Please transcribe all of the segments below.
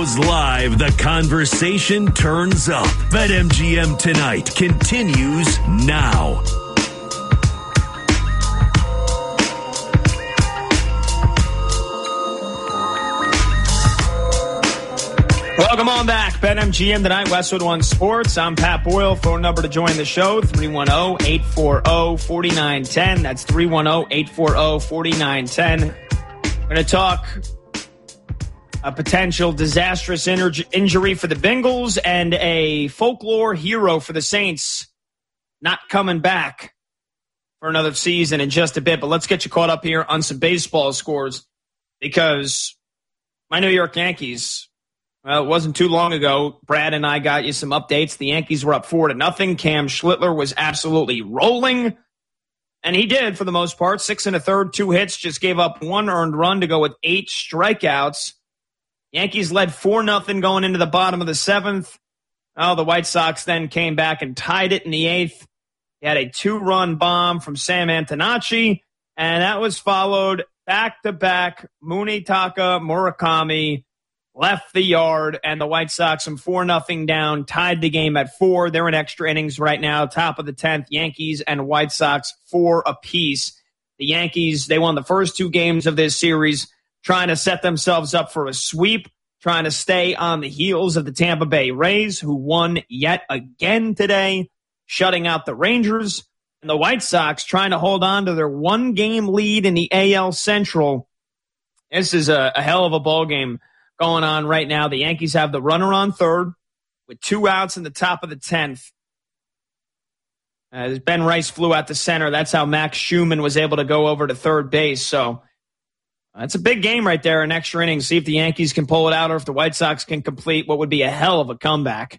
goes live, the conversation turns up. BetMGM Tonight continues now. Welcome on back. BetMGM Tonight, Westwood One Sports. I'm Pat Boyle. Phone number to join the show, 310-840-4910. That's 310-840-4910. We're going to talk a potential disastrous injury for the Bengals and a folklore hero for the Saints not coming back for another season in just a bit. But let's get you caught up here on some baseball scores, because my New York Yankees, well, it wasn't too long ago, Brad and I got you some updates. The Yankees were up 4-0. Cam Schlittler was absolutely rolling, and he did for the most part. 6 1/3, 2 hits, just gave up 1 earned run to go with 8 strikeouts. Yankees led 4-0 going into the bottom of the 7th. Oh, the White Sox then came back and tied it in the 8th. He had a 2-run bomb from Sam Antonacci, and that was followed back-to-back. Munetaka Murakami left the yard, and the White Sox from 4-0 down, tied the game at 4. They're in extra innings right now, top of the 10th. Yankees and White Sox 4 apiece. The Yankees, they won the first 2 games of this series, trying to set themselves up for a sweep, trying to stay on the heels of the Tampa Bay Rays, who won yet again today, shutting out the Rangers. And the White Sox trying to hold on to their 1-game lead in the AL Central. This is a hell of a ball game going on right now. The Yankees have the runner on third with 2 outs in the top of the 10th. As Ben Rice flew out to center, that's how Max Schumann was able to go over to third base. So that's a big game right there in extra innings. See if the Yankees can pull it out or if the White Sox can complete what would be a hell of a comeback.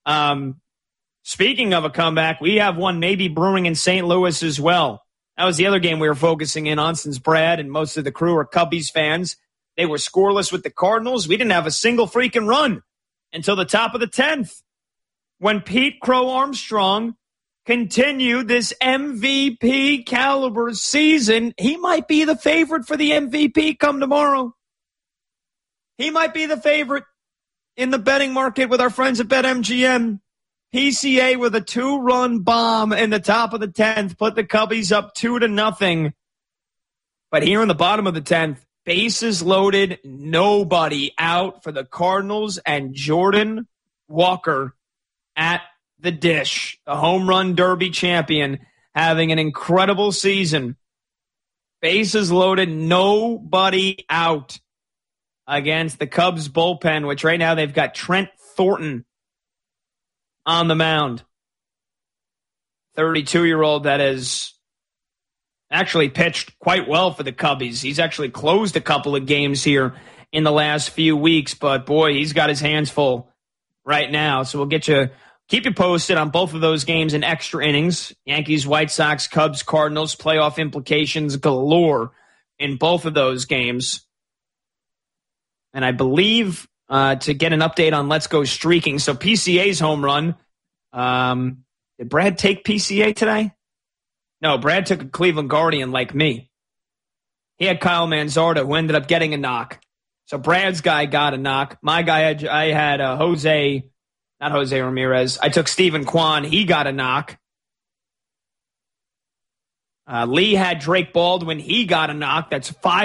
Speaking of a comeback, we have one maybe brewing in St. Louis as well. That was the other game we were focusing in on, since Brad and most of the crew are Cubbies fans. They were scoreless with the Cardinals. We didn't have a single freaking run until the top of the 10th, when Pete Crow Armstrong continued this MVP caliber season. He might be the favorite for the MVP come tomorrow. He might be the favorite in the betting market with our friends at BetMGM. PCA with a 2-run bomb in the top of the 10th put the Cubbies up 2-0. But here in the bottom of the 10th, bases loaded, nobody out for the Cardinals, and Jordan Walker at the dish, the home run derby champion, having an incredible season. Bases loaded, nobody out against the Cubs bullpen, which right now they've got Trent Thornton on the mound. 32-year-old that has actually pitched quite well for the Cubbies. He's actually closed a couple of games here in the last few weeks, but boy, he's got his hands full right now. So we'll keep you posted on both of those games in extra innings. Yankees, White Sox, Cubs, Cardinals, playoff implications galore in both of those games. And I believe to get an update on Let's Go Streaking. So PCA's home run. Did Brad take PCA today? No, Brad took a Cleveland Guardian like me. He had Kyle Manzardo, who ended up getting a knock. So Brad's guy got a knock. My guy, I had not Jose Ramirez. I took Stephen Kwan. He got a knock. Lee had Drake Baldwin. He got a knock. That's 5